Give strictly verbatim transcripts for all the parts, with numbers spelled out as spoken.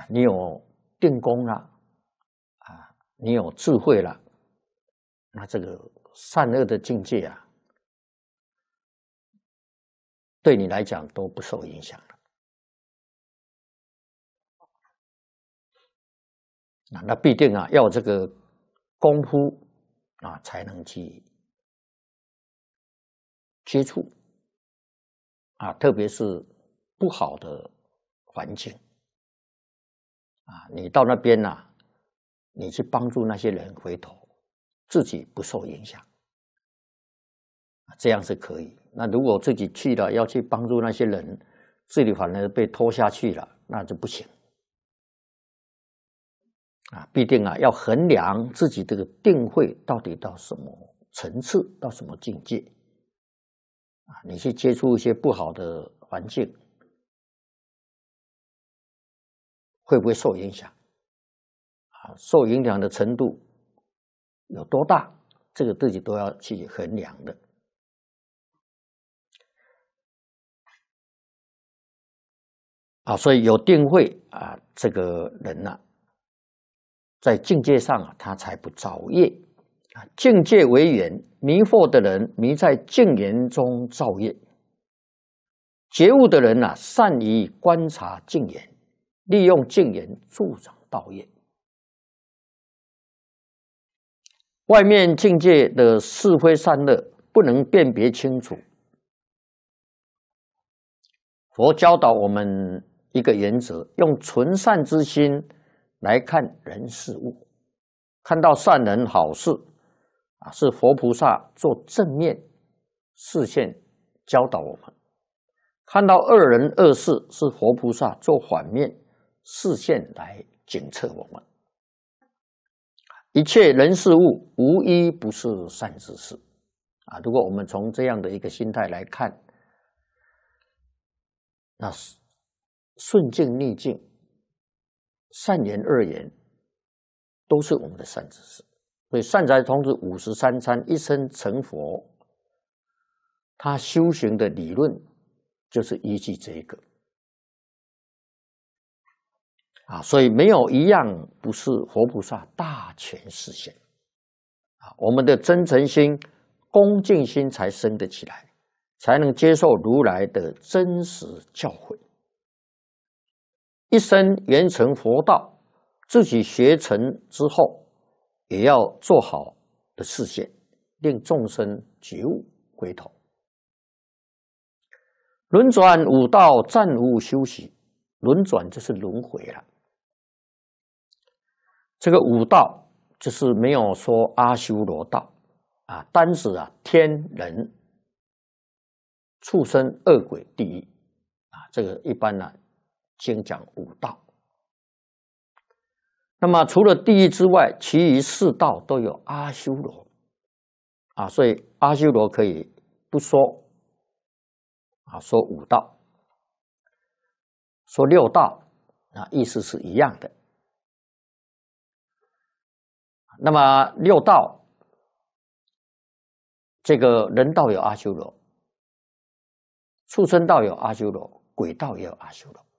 你有定功了，啊，你有智慧了，那这个善恶的境界啊，对你来讲都不受影响了。啊，那必定啊要这个功夫啊才能去接触啊，特别是不好的环境啊，你到那边呐、啊，你去帮助那些人，回头自己不受影响，这样是可以。那如果自己去了要去帮助那些人，自己反而被拖下去了，那就不行。啊，必定啊要衡量自己这个定慧到底到什么层次，到什么境界。啊，你去接触一些不好的环境，会不会受影响？啊，受影响的程度有多大？这个自己都要去衡量的。啊，所以有定慧啊，这个人呐、啊，在境界上啊，他才不造业啊。境界为缘，迷惑的人迷在境缘中造业；觉悟的人啊，善于观察境缘，利用境缘助长道业。外面境界的是非善恶不能辨别清楚，佛教导我们一个原则：用纯善之心来看人事物，看到善人好事啊，是佛菩萨做正面视线教导我们；看到恶人恶事，是佛菩萨做反面视线来警策我们。一切人事物无一不是善之事啊！如果我们从这样的一个心态来看，那顺境逆境、善言恶言，都是我们的善知识。所以善财童子五十三参一生成佛，他修行的理论就是依据这个啊，所以没有一样不是佛菩萨大全示现啊。我们的真诚心、恭敬心才生得起来，才能接受如来的真实教诲。一生圆成佛道，自己学成之后，也要做好的示现，令众生觉悟回头。轮转五道，暂无休息。轮转就是轮回了。这个五道就是没有说阿修罗道啊，单指啊天人、畜生、恶鬼、地狱啊，这个一般呢、啊、经讲五道。那么除了地狱之外，其余四道都有阿修罗啊，所以阿修罗可以不说啊，说五道，说六道啊，意思是一样的。那么六道，这个人道有阿修罗，畜生道有阿修罗，鬼道也有阿修罗，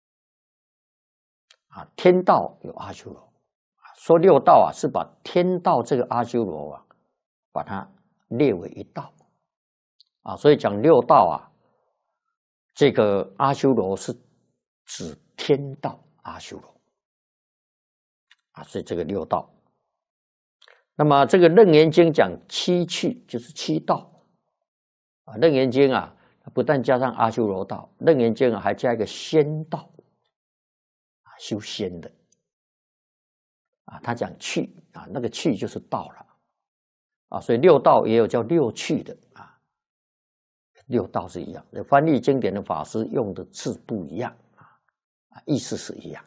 啊，天道有阿修罗。说六道啊，是把天道这个阿修罗啊，把它列为一道，啊，所以讲六道啊，这个阿修罗是指天道阿修罗，啊，所以这个六道。那么这个《楞严经》讲七趣，就是七道啊。《楞严经》啊，不但加上阿修罗道，《楞严经》啊还加一个仙道啊，修仙的啊。他讲趣啊，那个趣就是道了啊。所以六道也有叫六趣的啊，六道是一样的。翻译经典的法师用的字不一样啊，意思是一样。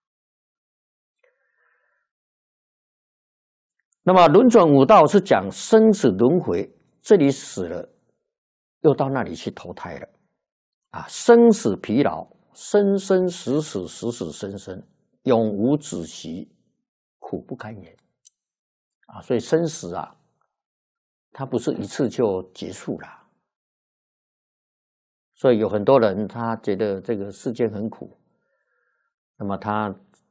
那么轮转五道是讲生死轮回，这里死了，又到那里去投胎了，啊，生死疲劳，生生死死，死死生生，永无止息，苦不堪言，啊，所以生死啊，它不是一次就结束了，所以有很多人他觉得这个世间很苦， 那么他